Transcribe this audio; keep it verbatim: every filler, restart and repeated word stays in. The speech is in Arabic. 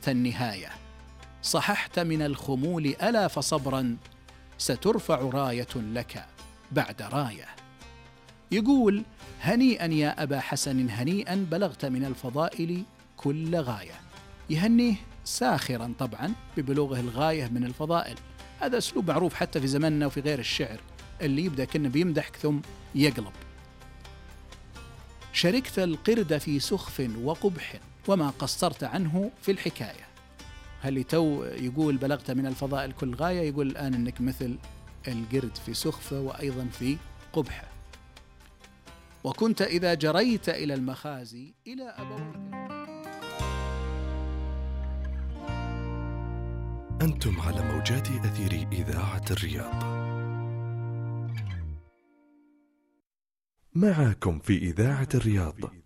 بلغت النهاية، صححت من الخمول ألا فصبرا، سترفع راية لك بعد راية. يقول: هنيئا يا أبا حسن هنيئا، بلغت من الفضائل كل غاية. يهنيه ساخرا طبعا ببلوغه الغاية من الفضائل. هذا أسلوب معروف حتى في زمننا وفي غير الشعر، اللي يبدأ كأنه بيمدحك ثم يقلب. شركت القرد في سخف وقبح، وما قصرت عنه في الحكاية. هل تو يقول بلغت من الفضائل كل غاية، يقول الآن أنك مثل القرد في سخفه وأيضا في قبحه. وكنت إذا جريت إلى المخازي إلى أبويك. أنتم على موجات أثير إذاعة الرياض. معكم في إذاعة الرياض